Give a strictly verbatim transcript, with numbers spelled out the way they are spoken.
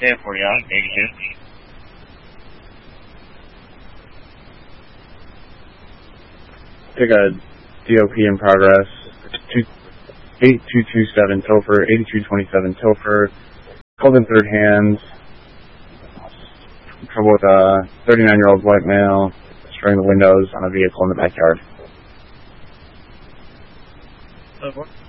ten forty out, eighty-two. Take a D O P in progress. eight two two seven Topher, eighty-two twenty-seven Topher. Called in third hands. Trouble with a thirty-nine-year-old white male destroying the windows on a vehicle in the backyard. Over.